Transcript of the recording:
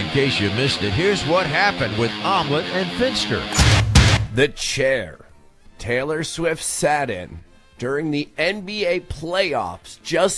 in case you missed it, here's what happened with Omelet and Finster. The chair Taylor Swift sat in during the NBA playoffs just